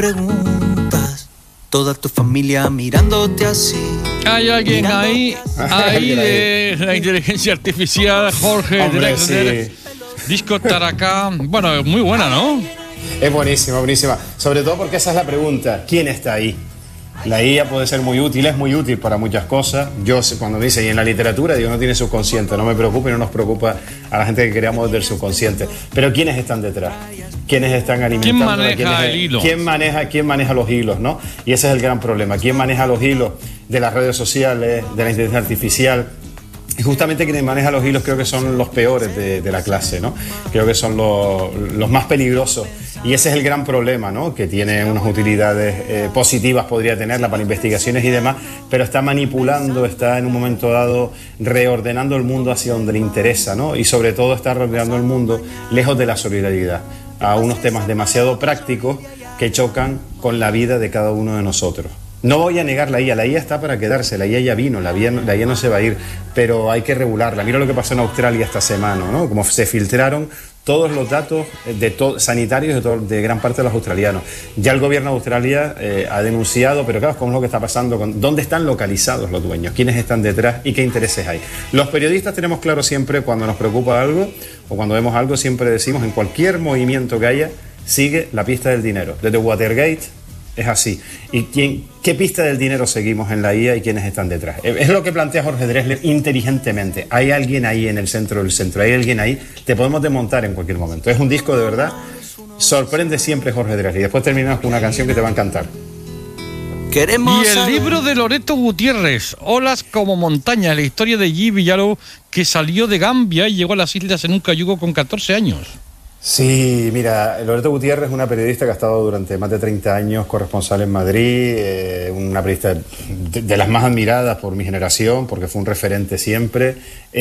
preguntas, toda tu familia mirándote así. Hay alguien ahí de la inteligencia artificial, Jorge Drexler, Disco Taracá. Bueno, muy buena, ¿no? Es buenísima, buenísima. Sobre todo porque esa es la pregunta, ¿quién está ahí? La IA puede ser muy útil, es muy útil para muchas cosas. Yo cuando me dicen, y en la literatura, digo, no tiene subconsciente, no me preocupa y no nos preocupa a la gente que creamos del subconsciente. Pero ¿quiénes están detrás? ¿Quiénes están alimentando? ¿Quién maneja el hilo? ¿Quién maneja los hilos, no? Y ese es el gran problema. ¿Quién maneja los hilos de las redes sociales, de la inteligencia artificial? Y justamente quienes manejan los hilos creo que son los peores de la clase, ¿no? Creo que son los más peligrosos. Y ese es el gran problema, ¿no? Que tiene unas utilidades positivas, podría tenerla para investigaciones y demás, pero está manipulando, está en un momento dado reordenando el mundo hacia donde le interesa, ¿no? Y sobre todo está reordenando el mundo lejos de la solidaridad, a unos temas demasiado prácticos que chocan con la vida de cada uno de nosotros. No voy a negar la IA está para quedarse, la IA ya vino, la IA no se va a ir, pero hay que regularla. Mira lo que pasó en Australia esta semana, ¿no? Como se filtraron todos los datos sanitarios de gran parte de los australianos. Ya el gobierno de Australia ha denunciado, pero claro, ¿cómo es lo que está pasando? ¿Dónde están localizados los dueños? ¿Quiénes están detrás y qué intereses hay? Los periodistas tenemos claro siempre cuando nos preocupa algo o cuando vemos algo, siempre decimos en cualquier movimiento que haya, sigue la pista del dinero. Desde Watergate es así. ¿Y qué pista del dinero seguimos en la IA y quiénes están detrás? Es lo que plantea Jorge Drexler inteligentemente. Hay alguien ahí en el centro del centro, hay alguien ahí, te podemos desmontar en cualquier momento. Es un disco de verdad, sorprende siempre Jorge Drexler. Y después terminamos con una canción que te va a encantar. Y el libro de Loreto Gutiérrez, Olas como montañas, la historia de G. Villalobos, que salió de Gambia y llegó a las islas en un cayuco con 14 años. Sí, mira, Loreto Gutiérrez es una periodista que ha estado durante más de 30 años corresponsal en Madrid, una periodista de las más admiradas por mi generación, porque fue un referente siempre,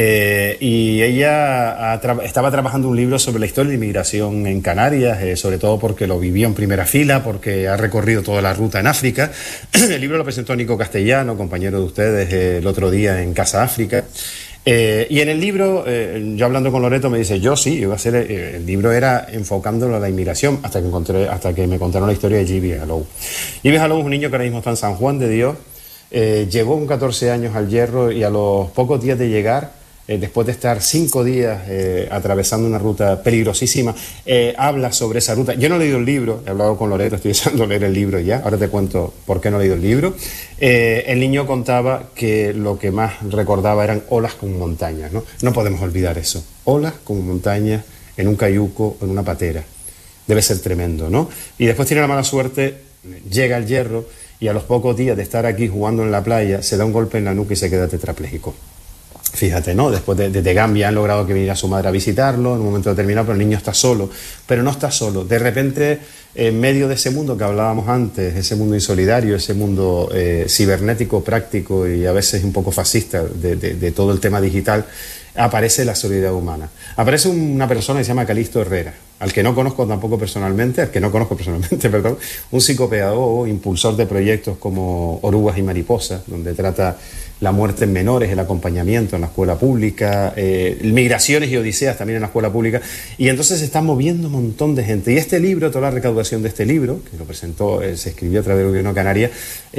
y ella estaba trabajando un libro sobre la historia de inmigración en Canarias, sobre todo porque lo vivió en primera fila, porque ha recorrido toda la ruta en África. El libro lo presentó Nico Castellano, compañero de ustedes, el otro día en Casa África. Y en el libro, yo hablando con Loreto me dice, yo sí, iba a hacer, el libro era enfocándolo a la inmigración, hasta que me contaron la historia de G. Villalobos. G. Villalobos es un niño que ahora mismo está en San Juan de Dios, llegó con 14 años al Hierro y a los pocos días de llegar, después de estar 5 días atravesando una ruta peligrosísima, habla sobre esa ruta. Yo no he leído el libro, he hablado con Loreto, estoy deseando leer el libro ya, ahora te cuento por qué no he leído el libro. El niño contaba que lo que más recordaba eran olas como montañas, ¿no? No podemos olvidar eso, olas como montañas en un cayuco, en una patera. Debe ser tremendo, ¿no? Y después tiene la mala suerte, llega al Hierro y a los pocos días de estar aquí jugando en la playa, se da un golpe en la nuca y se queda tetrapléjico. Fíjate, ¿no? Después de Gambia han logrado que viniera su madre a visitarlo en un momento determinado, pero el niño está solo. Pero no está solo. De repente, en medio de ese mundo que hablábamos antes, ese mundo insolidario, ese mundo cibernético, práctico y a veces un poco fascista de todo el tema digital, aparece la solidaridad humana. Aparece una persona que se llama Calixto Herrera, al que no conozco personalmente, perdón, un psicopedagogo, impulsor de proyectos como Orugas y Mariposas, donde trata la muerte en menores, el acompañamiento en la escuela pública, migraciones y odiseas también en la escuela pública, y entonces se está moviendo un montón de gente. Y este libro, toda la recaudación de este libro, que lo presentó, se escribió a través del Gobierno de Canarias,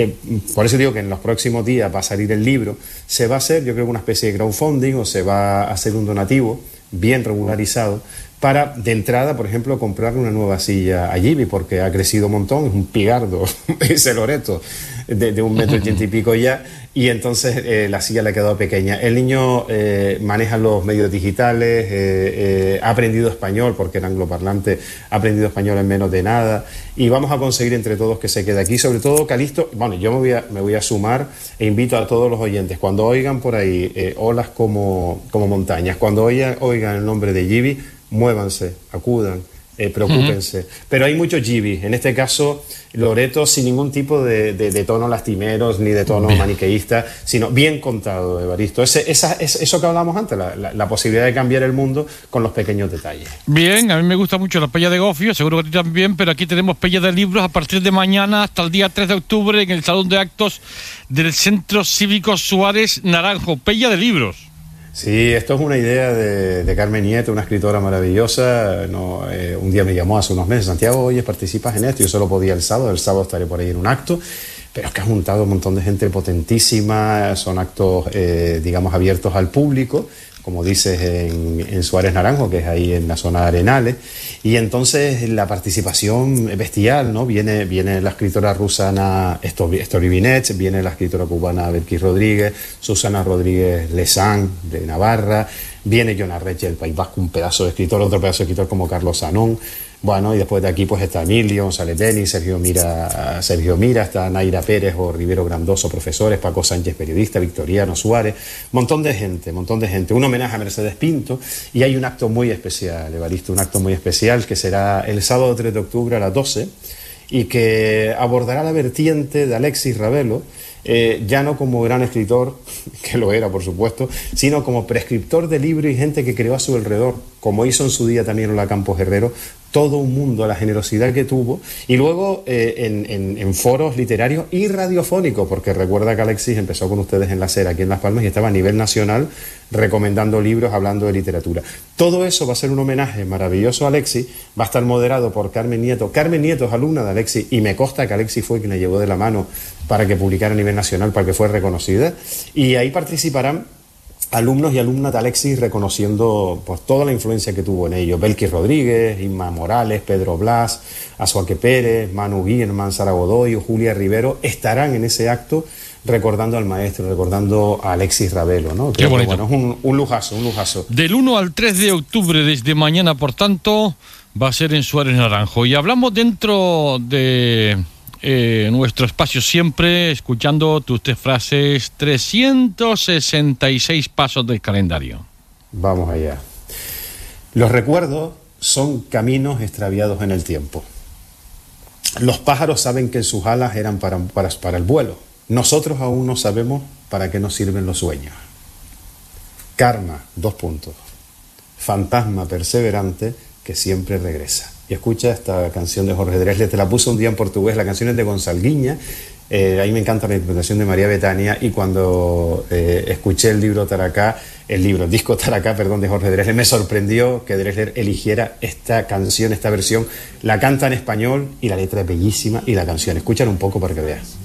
por eso digo que en los próximos días va a salir el libro, se va a hacer, yo creo, una especie de crowdfunding o se va a hacer un donativo bien regularizado para, de entrada, por ejemplo, comprarle una nueva silla a Gibi, porque ha crecido un montón, es un pigardo, ese Loreto, de 1,80 m y pico ya, y entonces la silla le ha quedado pequeña. El niño maneja los medios digitales, ha aprendido español, porque era angloparlante, ha aprendido español en menos de nada, y vamos a conseguir entre todos que se quede aquí. Sobre todo, Calixto, bueno, yo me voy a sumar e invito a todos los oyentes, cuando oigan por ahí olas como montañas, cuando oigan el nombre de Gibi, muévanse, acudan, preocúpense. Pero hay muchos Gibis, en este caso Loreto sin ningún tipo de tono lastimeros ni de tono maniqueísta, sino bien contado, Evaristo. Eso que hablábamos antes, la posibilidad de cambiar el mundo con los pequeños detalles. Bien, a mí me gusta mucho la Pella de Gofio, seguro que a ti también, pero aquí tenemos Pella de Libros a partir de mañana hasta el día 3 de octubre en el Salón de Actos del Centro Cívico Suárez Naranjo. Pella de Libros. Sí, esto es una idea de Carmen Nieto, una escritora maravillosa. No, un día me llamó hace unos meses: Santiago, oye, ¿participas en esto? Yo solo podía el sábado estaré por ahí en un acto, pero es que ha juntado un montón de gente potentísima. Son actos, digamos, abiertos al público, como dices, en Suárez Naranjo, que es ahí en la zona de Arenales, y entonces la participación es bestial, ¿no? Viene la escritora rusa Ana Storybinets, viene la escritora cubana Belkis Rodríguez, Susana Rodríguez Lezán de Navarra, viene John Arreche del País Vasco, un pedazo de escritor, otro pedazo de escritor como Carlos Sanón. Bueno, y después de aquí pues está Emilio González Denis, Sergio Mira, está Naira Pérez o Rivero Grandoso, profesores, Paco Sánchez, periodista, Victoriano Suárez, montón de gente, un homenaje a Mercedes Pinto, y hay un acto muy especial, Evaristo, un acto muy especial que será el sábado 3 de octubre a las 12 y que abordará la vertiente de Alexis Ravelo, ya no como gran escritor, que lo era por supuesto, sino como prescriptor de libros y gente que creó a su alrededor, como hizo en su día también Lola Campos Herrero, todo un mundo, la generosidad que tuvo, y luego en foros literarios y radiofónicos, porque recuerda que Alexis empezó con ustedes en la SER aquí en Las Palmas y estaba a nivel nacional recomendando libros, hablando de literatura. Todo eso va a ser un homenaje maravilloso a Alexis, va a estar moderado por Carmen Nieto. Carmen Nieto es alumna de Alexis y me consta que Alexis fue quien la llevó de la mano para que publicara a nivel nacional, para que fuera reconocida, y ahí participarán alumnos y alumnas de Alexis reconociendo pues, toda la influencia que tuvo en ellos. Belkis Rodríguez, Inma Morales, Pedro Blas, Azuaque Pérez, Manu Guillerman, Sara Godoy o Julia Rivero estarán en ese acto recordando al maestro, recordando a Alexis Ravelo, ¿no? Qué bonito. Bueno, es un lujazo, un lujazo. Del 1 al 3 de octubre, desde mañana, por tanto, va a ser en Suárez Naranjo. Y hablamos dentro de nuestro espacio siempre, escuchando tus 3 frases, 366 pasos del calendario. Vamos allá. Los recuerdos son caminos extraviados en el tiempo. Los pájaros saben que sus alas eran para el vuelo. Nosotros aún no sabemos para qué nos sirven los sueños. Karma, 2 puntos. Fantasma perseverante que siempre regresa. Y escucha esta canción de Jorge Drexler, te la puse un día en portugués, la canción es de Gonzalguiña, a mí me encanta la interpretación de María Betania, y cuando escuché el disco Taracá, de Jorge Drexler, me sorprendió que Drexler eligiera esta canción, esta versión, la canta en español y la letra es bellísima y la canción, escúchala un poco para que veas.